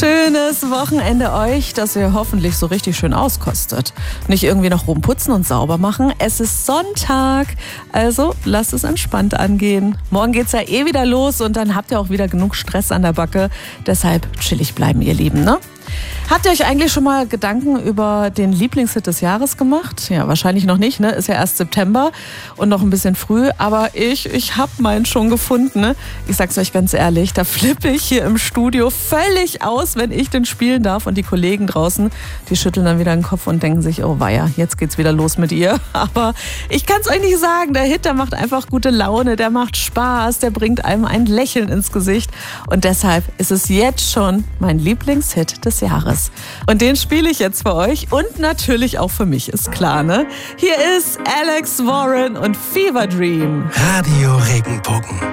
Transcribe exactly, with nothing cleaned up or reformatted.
Schönes Wochenende euch, das ihr hoffentlich so richtig schön auskostet. Nicht irgendwie noch rumputzen und sauber machen. Es ist Sonntag, also lasst es entspannt angehen. Morgen geht's ja eh wieder los und dann habt ihr auch wieder genug Stress an der Backe. Deshalb chillig bleiben, ihr Lieben, ne? Habt ihr euch eigentlich schon mal Gedanken über den Lieblingshit des Jahres gemacht? Ja, wahrscheinlich noch nicht, ne? Ist ja erst September und noch ein bisschen früh. Aber ich, ich hab meinen schon gefunden, ne? Ich sag's euch ganz ehrlich, da flippe ich hier im Studio völlig aus, wenn ich den spielen darf. Und die Kollegen draußen, die schütteln dann wieder den Kopf und denken sich, oh weia, jetzt geht's wieder los mit ihr. Aber ich kann's euch nicht sagen, der Hit, der macht einfach gute Laune, der macht Spaß, der bringt einem ein Lächeln ins Gesicht. Und deshalb ist es jetzt schon mein Lieblingshit des Jahres. Und den spiele ich jetzt für euch und natürlich auch für mich, ist klar, ne? Hier ist Alex Warren und Fever Dream. Radio Regenbogen.